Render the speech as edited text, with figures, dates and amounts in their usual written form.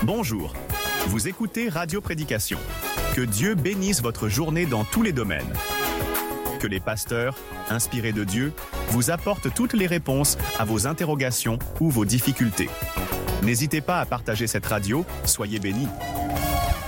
Bonjour, vous écoutez Radio Prédication. Que Dieu bénisse votre journée dans tous les domaines. Que les pasteurs, inspirés de Dieu, vous apportent toutes les réponses à vos interrogations ou vos difficultés. N'hésitez pas à partager cette radio, soyez bénis.